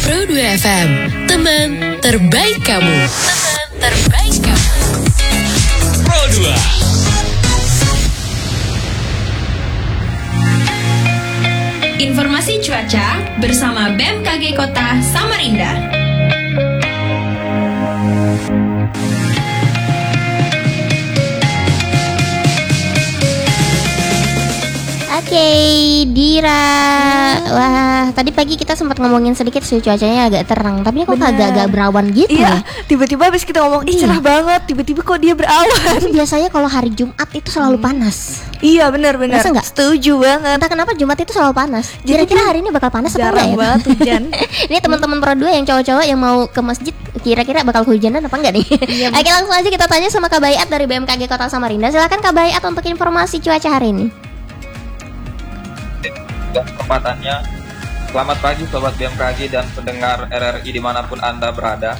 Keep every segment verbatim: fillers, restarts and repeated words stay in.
Pro dua F M, teman terbaik kamu. Teman terbaik kamu. Pro dua. Informasi cuaca bersama B M K G Kota Samarinda. Oke, okay, Dira. Wah, tadi pagi kita sempat ngomongin sedikit sih cuacanya agak terang, tapi kok agak-agak berawan gitu. Iya, ya? Tiba-tiba habis kita ngomong, ih cerah banget, tiba-tiba kok dia berawan. Biasanya kalau hari Jumat itu selalu panas. Iya, benar-benar. Masa enggak? Setuju banget. Entah kenapa Jumat itu selalu panas. Kira-kira hari ini bakal panas atau enggak ya? Banget hujan. Ini teman-teman Pro dua yang cowok-cowok yang mau ke masjid, kira-kira bakal hujanan apa enggak nih? Iya, oke, langsung aja kita tanya sama Kak Bayat dari B M K G Kota Samarinda. Silakan Kak Bayat untuk informasi cuaca hari ini. Dan kesempatannya. Selamat pagi Sobat B M K G dan pendengar R R I dimanapun Anda berada.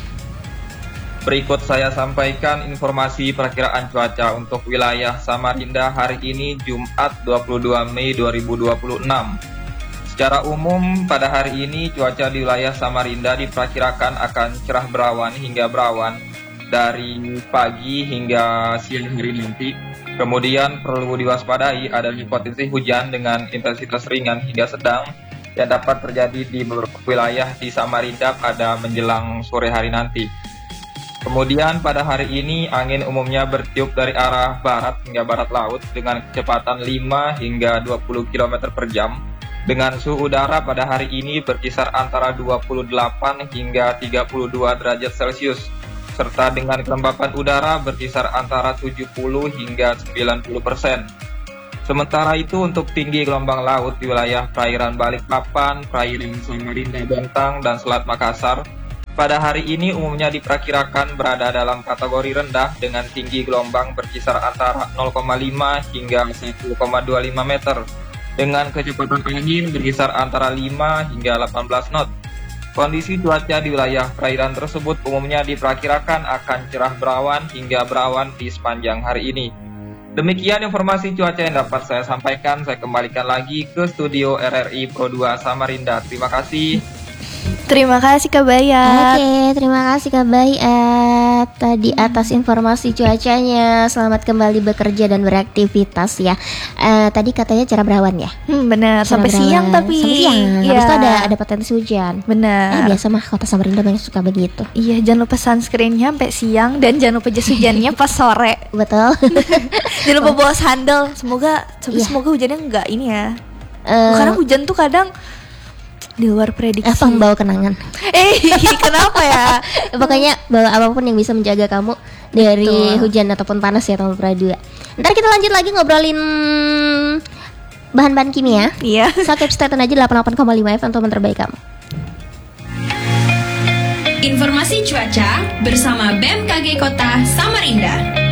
Berikut saya sampaikan informasi perakiraan cuaca untuk wilayah Samarinda hari ini Jumat dua puluh dua Mei dua ribu dua puluh enam. Secara umum pada hari ini cuaca di wilayah Samarinda diperkirakan akan cerah berawan hingga berawan dari pagi hingga siang hari nanti. Kemudian perlu diwaspadai adanya potensi hujan dengan intensitas ringan hingga sedang yang dapat terjadi di beberapa wilayah di Samarinda pada menjelang sore hari nanti. Kemudian pada hari ini angin umumnya bertiup dari arah barat hingga barat laut dengan kecepatan lima hingga dua puluh kilometer per jam. Dengan suhu udara pada hari ini berkisar antara dua puluh delapan hingga tiga puluh dua derajat Celcius. Serta dengan kelembapan udara berkisar antara tujuh puluh hingga sembilan puluh persen. Sementara itu untuk tinggi gelombang laut di wilayah perairan Balikpapan, perairan Samarinda Bentang, dan Selat Makassar, pada hari ini umumnya diperkirakan berada dalam kategori rendah dengan tinggi gelombang berkisar antara nol koma lima hingga satu koma dua lima meter, dengan kecepatan angin berkisar antara lima hingga delapan belas knot. Kondisi cuaca di wilayah perairan tersebut umumnya diperkirakan akan cerah berawan hingga berawan di sepanjang hari ini. Demikian informasi cuaca yang dapat saya sampaikan. Saya kembalikan lagi ke studio R R I Pro dua Samarinda. Terima kasih. Terima kasih Kak Bayat. Oke, terima kasih Kak Bayat tadi atas informasi cuacanya. Selamat kembali bekerja dan beraktivitas ya. Uh, tadi katanya cerah berawan ya. Hmm, benar. Sampai berawan. siang tapi. Sampai siang. Iya. Habis itu ada ada potensi hujan. Benar. Eh, biasa mah Kota Samarinda banyak suka begitu. Iya, jangan lupa sunscreennya sampai siang dan jangan lupa jas hujannya pas sore. Betul. Jangan lupa bawa sandal. Semoga tapi iya. semoga hujannya enggak ini ya. Uh, Karena hujan tuh kadang di luar prediksi. Apa membawa kenangan? Eh, kenapa ya? Pokoknya bawa apapun yang bisa menjaga kamu dari Betul. hujan ataupun panas ya teman Pro dua. Ntar kita lanjut lagi ngobrolin bahan-bahan kimia. Iya. So keep stay tune aja delapan puluh delapan koma lima F M teman terbaik kamu. Informasi cuaca bersama B M K G Kota Samarinda.